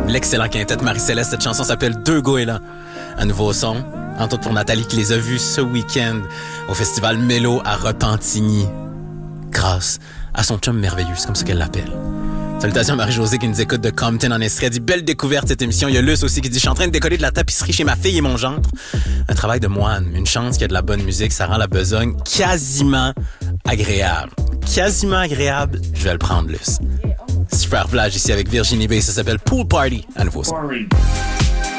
l'excellent quintet Marie-Céleste. Cette chanson s'appelle Deux Goélands. Un nouveau son, entre autres pour Nathalie qui les a vus ce week-end au festival Mélo à Repentigny. Grâce à son chum merveilleux, c'est comme ça qu'elle l'appelle. Salutations à Marie-Josée qui nous écoute de Compton en Estrie. Elle dit belle découverte cette émission. Il y a Luce aussi qui dit je suis en train de décoller de la tapisserie chez ma fille et mon gendre. Un travail de moine. Une chance qu'il y a de la bonne musique. Ça rend la besogne quasiment agréable. Quasiment agréable. Je vais le prendre, Luce. Super plage ici avec Virginie B. Ça s'appelle Pool Party à nouveau.